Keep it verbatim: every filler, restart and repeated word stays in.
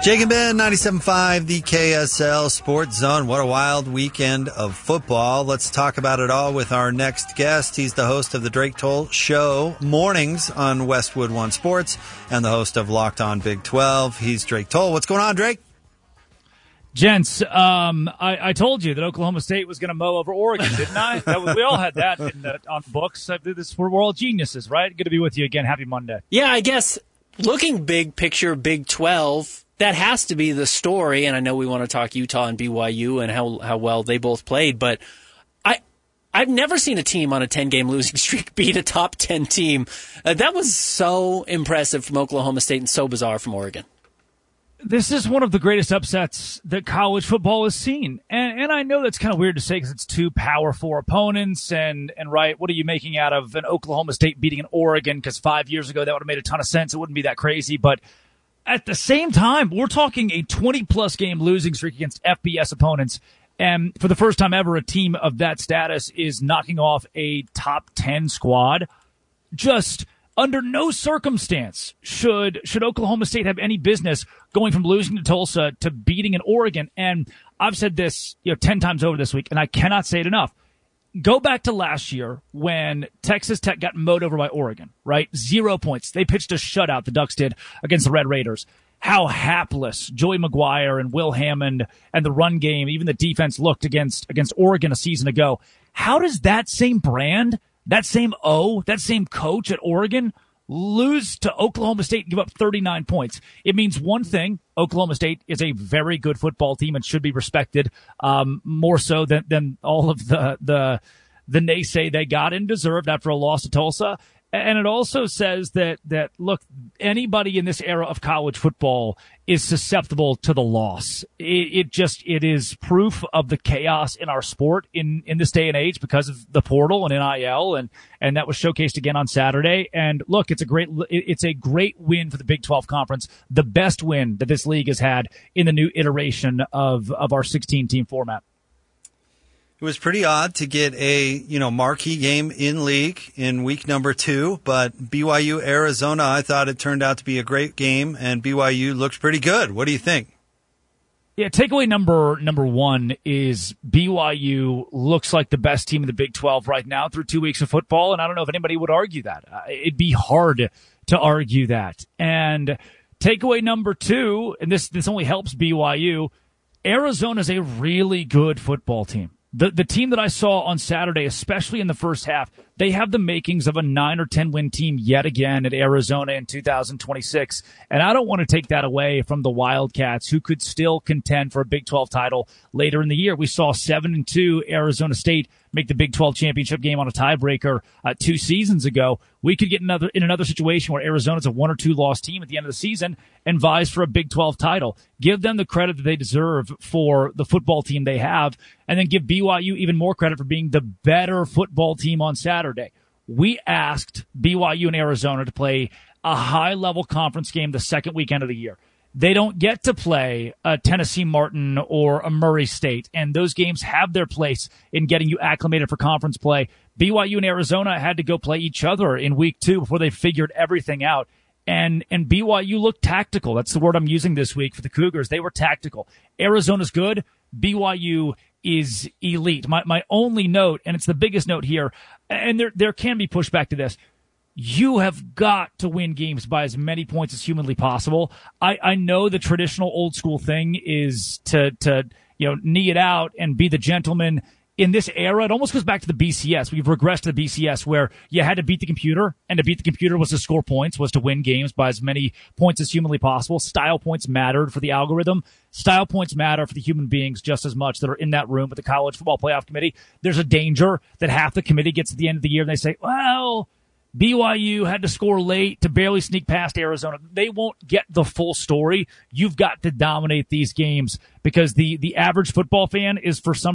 Jake and Ben, ninety-seven point five, the K S L Sports Zone. What a wild weekend of football. Let's talk about it all with our next guest. He's the host of the Drake Toll Show mornings on Westwood One Sports and the host of Locked On Big twelve. He's Drake Toll. What's going on, Drake? Gents, um, I, I told you that Oklahoma State was going to mow over Oregon, didn't I? That was, we all had that in the, on the books. This, we're all geniuses, right? Good to be with you again. Happy Monday. Yeah, I guess looking big picture Big twelve, that has to be the story, and I know we want to talk Utah and B Y U and how how well they both played, but I, I've never seen a team on a ten-game losing streak beat a top ten team. Uh, that was so impressive from Oklahoma State and so bizarre from Oregon. This is one of the greatest upsets that college football has seen, and, and I know that's kind of weird to say because it's two Power Four opponents, and, and right, what are you making out of an Oklahoma State beating an Oregon? Because five years ago that would have made a ton of sense. It wouldn't be that crazy, but at the same time, we're talking a twenty-plus game losing streak against F B S opponents, and for the first time ever, a team of that status is knocking off a top ten squad. Just under no circumstance should should Oklahoma State have any business going from losing to Tulsa to beating an Oregon. And I've said this, you know, ten times over this week, and I cannot say it enough. Go back to last year when Texas Tech got mowed over by Oregon, right? Zero points. They pitched a shutout, the Ducks did, against the Red Raiders. How hapless Joey McGuire and Will Hammond and the run game, even the defense looked against against Oregon a season ago. How does that same brand, that same O, that same coach at Oregon lose to Oklahoma State and give up thirty-nine points? It means one thing. Oklahoma State is a very good football team and should be respected, um, more so than, than all of the, the, the naysay they got and deserved after a loss to Tulsa. And it also says that, that, look, anybody in this era of college football is susceptible to the loss. It, it just, it is proof of the chaos in our sport in, in this day and age because of the portal and N I L. And, and that was showcased again on Saturday. And look, it's a great, it's a great win for the Big twelve Conference. The best win that this league has had in the new iteration of, of our sixteen team format. It was pretty odd to get a, you know, marquee game in league in week number two, but B Y U Arizona, I thought it turned out to be a great game, and B Y U looks pretty good. What do you think? Yeah, takeaway number number one is B Y U looks like the best team in the Big twelve right now through two weeks of football, and I don't know if anybody would argue that. Uh, it'd be hard to argue that. And takeaway number two, and this this only helps B Y U, Arizona's a really good football team. The the team that I saw on Saturday, especially in the first half, they have the makings of a nine or ten win team yet again at Arizona in two thousand twenty-six. And I don't want to take that away from the Wildcats, who could still contend for a Big twelve title later in the year. We saw seven and two Arizona State make the Big twelve championship game on a tiebreaker uh, two seasons ago. We could get another in another situation where Arizona's a one or two loss team at the end of the season and vies for a Big twelve title. Give them the credit that they deserve for the football team they have, and then give B Y U even more credit for being the better football team on Saturday. We asked B Y U and Arizona to play a high-level conference game the second weekend of the year. They don't get to play a Tennessee Martin or a Murray State, and those games have their place in getting you acclimated for conference play. B Y U and Arizona had to go play each other in week two before they figured everything out. And and B Y U looked tactical. That's the word I'm using this week for the Cougars. They were tactical. Arizona's good. B Y U is elite. My my only note, and it's the biggest note here, and there there can be pushback to this, you have got to win games by as many points as humanly possible. I, I know the traditional old school thing is to to you know knee it out and be the gentleman. In this era, it almost goes back to the B C S. We've regressed to the B C S where you had to beat the computer, and to beat the computer was to score points, was to win games by as many points as humanly possible. Style points mattered for the algorithm. Style points matter for the human beings just as much that are in that room with the College Football Playoff Committee. There's a danger that half the committee gets to the end of the year and they say, well, B Y U had to score late to barely sneak past Arizona. They won't get the full story. You've got to dominate these games because the, the average football fan is for some